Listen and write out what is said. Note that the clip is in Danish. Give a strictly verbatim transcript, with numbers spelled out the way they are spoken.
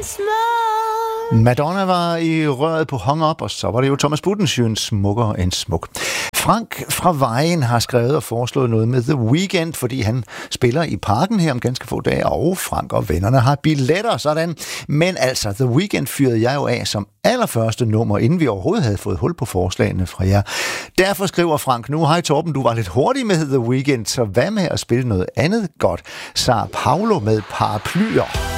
smuk. Madonna var i røret på Hung Up, og så var det jo Thomas Budensjøen, smukkere end smuk. Frank fra Vejen har skrevet og foreslået noget med The Weeknd, fordi han spiller i Parken her om ganske få dage, og Frank og vennerne har billetter, sådan. Men altså, The Weeknd fyrede jeg jo af som allerførste nummer, inden vi overhovedet havde fået hul på forslagene fra jer. Derfor skriver Frank nu, hej Torben, du var lidt hurtig med The Weeknd, så hvad med at spille noget andet godt? Sao Paulo med Paraplyer.